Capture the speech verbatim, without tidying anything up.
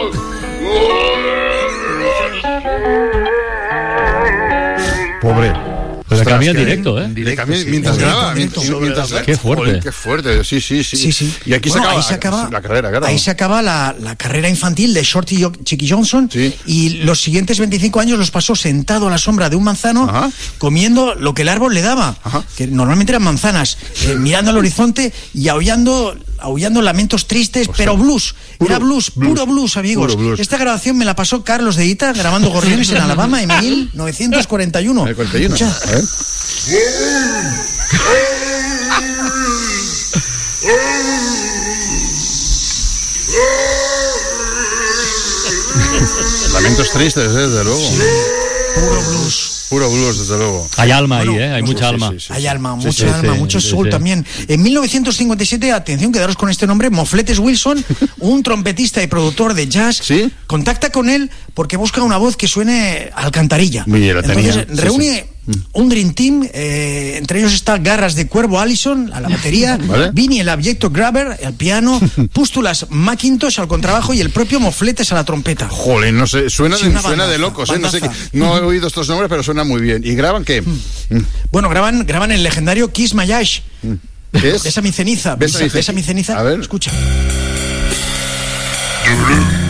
Pobre. Pero cambia en directo, ¿eh? Directo, cambia, sí, mientras sí, graba, mientras, mientras, qué fuerte. Joder, qué fuerte, sí, sí, sí. sí, sí. Y aquí bueno, se, acaba ahí se acaba la carrera, claro. Ahí se acaba la, la carrera infantil de Shorty Chicky Johnson, sí. Y los siguientes veinticinco años los pasó sentado a la sombra de un manzano, Ajá. comiendo lo que el árbol le daba, Ajá. que normalmente eran manzanas, eh, mirando al horizonte y aullando, aullando lamentos tristes, o sea, pero blues. Puro, Era blues, blues, puro blues, amigos. Puro blues. Esta grabación me la pasó Carlos de Ita grabando Gorriones en Alabama en mil novecientos cuarenta y uno. cuarenta y uno. Escucha. A ver. Lamentos tristes, ¿eh? Desde luego. Sí. Puro blues. Puro blues, desde luego. Hay alma bueno, ahí, ¿eh? Hay no, mucha sí, alma. Sí, sí, sí, Hay alma, sí, mucha sí, alma, sí, mucho sí, soul sí. también. En mil novecientos cincuenta y siete, atención, quedaros con este nombre, Mofletes Wilson, un trompetista y productor de jazz, ¿sí? Contacta con él porque busca una voz que suene a alcantarilla. Muy bien, la tenía. Entonces reúne sí, sí. un Dream Team, eh, entre ellos está Garras de Cuervo Allison a la batería, ¿vale? Vinny el abyecto Grabber al piano, Pústulas McIntosh al contrabajo y el propio Mofletes a la trompeta. Joder, no sé, suena, sí, de, bandaza, suena de locos, ¿eh? No sé, no he oído estos nombres, pero suena muy bien. ¿Y graban qué? Hmm. Bueno, graban, graban el legendario Kiss My Ash. ¿Qué es? Besa mi ceniza. Besa, Besa, besa mi ceniza. A ver. Escucha.